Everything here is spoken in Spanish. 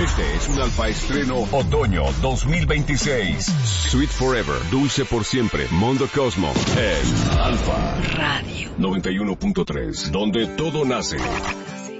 Este es un Alfa estreno otoño 2026. Sweet Forever, dulce por siempre. Mondo Cosmo en Alfa Radio 91.3, donde todo nace.